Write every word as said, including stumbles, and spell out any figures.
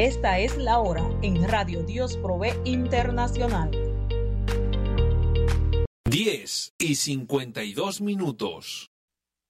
Esta es la hora en Radio Dios Provee Internacional. diez y cincuenta y dos minutos.